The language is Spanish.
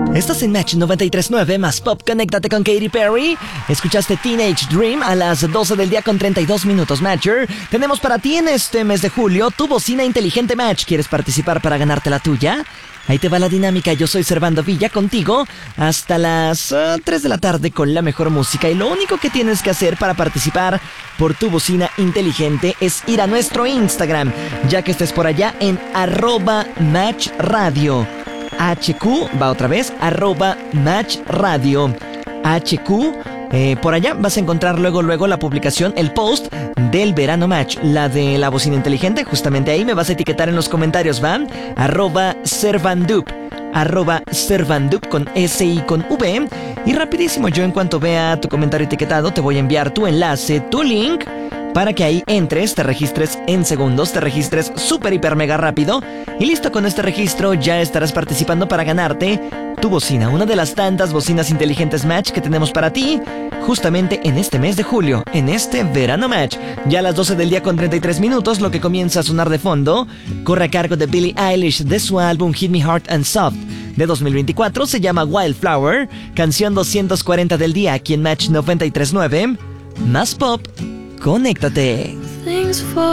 Estás en Match 93.9 más Pop. Conéctate con Katy Perry. Escuchaste Teenage Dream a las 12 del día con 32 minutos. Matcher, tenemos para ti en este mes de julio tu bocina inteligente Match. ¿Quieres participar para ganarte la tuya? Ahí te va la dinámica. Yo soy Servando Villa contigo hasta las 3 de la tarde con la mejor música. Y lo único que tienes que hacer para participar por tu bocina inteligente es ir a nuestro Instagram, ya que estés por allá en @matchradio. HQ, va otra vez, @matchradio. HQ, por allá vas a encontrar luego la publicación, el post del Verano Match, la de la bocina inteligente. Justamente ahí me vas a etiquetar en los comentarios, ¿va? @Servandup, @Servandup con S y con V. Y rapidísimo, yo en cuanto vea tu comentario etiquetado, te voy a enviar tu enlace, tu link, para que ahí entres, te registres en segundos, te registres súper, hiper, mega rápido. Y listo, con este registro ya estarás participando para ganarte tu bocina, una de las tantas bocinas inteligentes Match que tenemos para ti, justamente en este mes de julio, en este Verano Match. Ya a las 12 del día con 33 minutos, lo que comienza a sonar de fondo corre a cargo de Billie Eilish de su álbum Hit Me Hard and Soft de 2024, se llama Wildflower, canción 240 del día aquí en Match 93.9, más Pop. Conéctate.